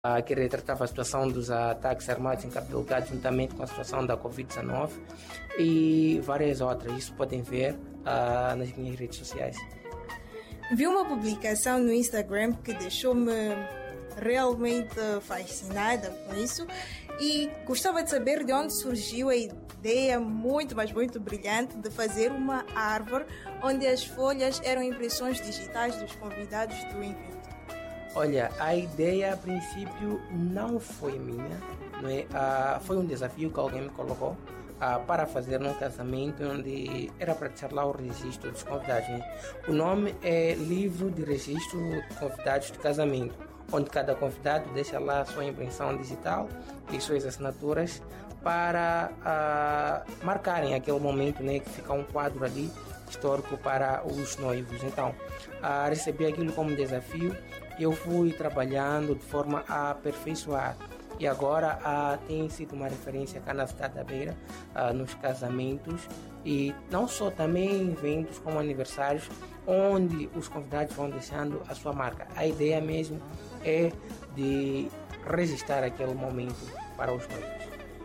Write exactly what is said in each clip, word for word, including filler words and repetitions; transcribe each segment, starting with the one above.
uh, que retratava a situação dos ataques armados em Cabo Delgado, juntamente com a situação da covid dezenove e várias outras. Isso podem ver uh, nas minhas redes sociais. Vi uma publicação no Instagram que deixou-me realmente fascinada com isso e gostava de saber de onde surgiu a ideia muito, mas muito brilhante de fazer uma árvore onde as folhas eram impressões digitais dos convidados do evento. Olha, a ideia a princípio não foi minha, não é? Ah, foi um desafio que alguém me colocou ah, para fazer num casamento onde era para deixar lá o registro dos convidados, né? O nome é Livro de Registro de Convidados de Casamento, onde cada convidado deixa lá a sua impressão digital e suas assinaturas para ah, marcarem aquele momento, né, que fica um quadro ali histórico para os noivos. Então, ah, recebi aquilo como desafio e eu fui trabalhando de forma a aperfeiçoar. E agora ah, tem sido uma referência cá na cidade da Beira, ah, nos casamentos e não só também em eventos como aniversários, onde os convidados vão deixando a sua marca. A ideia mesmo é de registrar aquele momento para os noivos.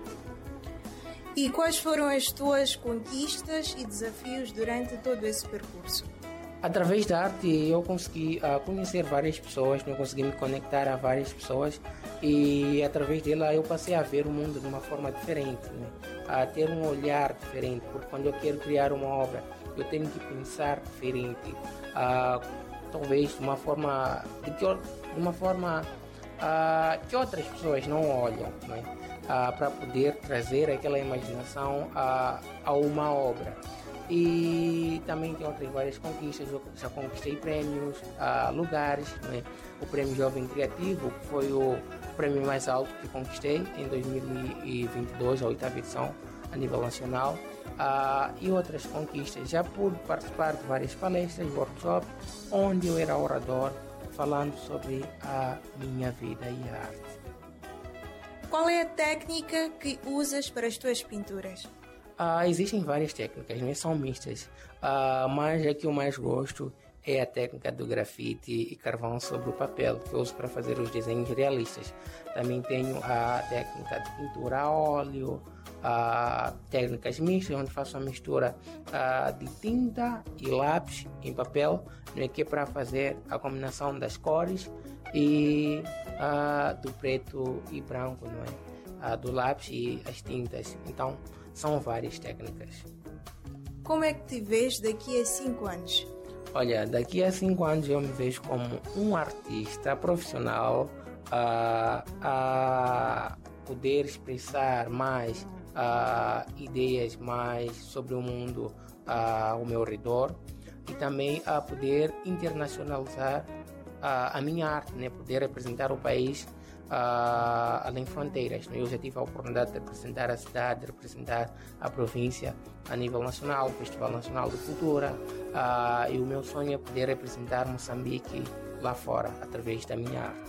E quais foram as tuas conquistas e desafios durante todo esse percurso? Através da arte eu consegui uh, conhecer várias pessoas, eu consegui me conectar a várias pessoas e através dela eu passei a ver o mundo de uma forma diferente, né? A ter um olhar diferente, porque quando eu quero criar uma obra eu tenho que pensar diferente, uh, talvez de uma forma, de, que, de uma forma uh, que outras pessoas não olham, né? Uh, para poder trazer aquela imaginação uh, a uma obra. E também tem outras várias conquistas. Eu já conquistei prêmios, uh, lugares, né? O Prêmio Jovem Criativo foi o prêmio mais alto que conquistei em dois mil e vinte e dois, a oitava edição a nível nacional, uh, e outras conquistas. Já pude participar de várias palestras, workshops, onde eu era orador falando sobre a minha vida e a arte. Qual é a técnica que usas para as tuas pinturas? Ah, existem várias técnicas, né? São mistas, ah, mas a que eu mais gosto é a técnica do grafite e carvão sobre o papel, que eu uso para fazer os desenhos realistas. Também tenho a técnica de pintura a óleo, ah, técnicas mistas, onde faço a mistura ah, de tinta e lápis em papel, né? Que é para fazer a combinação das cores e ah, do preto e branco, não é? Ah, do lápis e as tintas. Então, são várias técnicas. Como é que te vês daqui a cinco anos? Olha, daqui a cinco anos eu me vejo como um artista profissional a, a poder expressar mais uh, ideias mais sobre o mundo uh, ao meu redor e também a poder internacionalizar uh, a minha arte, né? Poder representar o país Uh, além fronteiras. Eu já tive a oportunidade de representar a cidade, de representar a província a nível nacional, Festival Nacional de Cultura, uh, e o meu sonho é poder representar Moçambique lá fora, através da minha arte.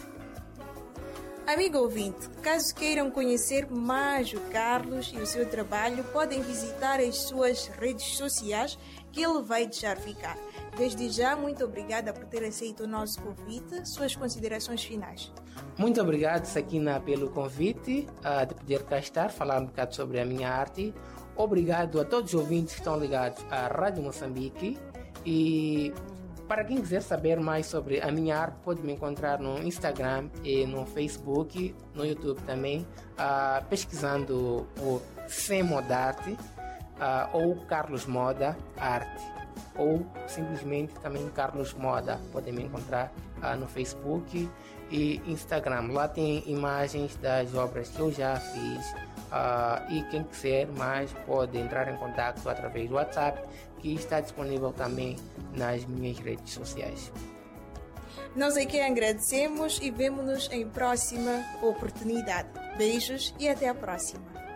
Amigo ouvinte, caso queiram conhecer mais o Carlos e o seu trabalho, podem visitar as suas redes sociais que ele vai deixar ficar. Desde já, muito obrigada por ter aceito o nosso convite. Suas considerações finais. Muito obrigado, Sakina, pelo convite uh, de poder cá estar, falar um bocado sobre a minha arte. Obrigado a todos os ouvintes que estão ligados à Rádio Moçambique. E para quem quiser saber mais sobre a minha arte, pode me encontrar no Instagram e no Facebook, no YouTube também, uh, pesquisando o Semodarte uh, ou Carlos Moda Arte. Ou simplesmente também Carlos Moda. Podem me encontrar uh, no Facebook e Instagram. Lá tem imagens das obras que eu já fiz uh, e quem quiser mais pode entrar em contato através do WhatsApp, que está disponível também nas minhas redes sociais. Nós aqui agradecemos e vemo-nos em próxima oportunidade. Beijos e até a próxima.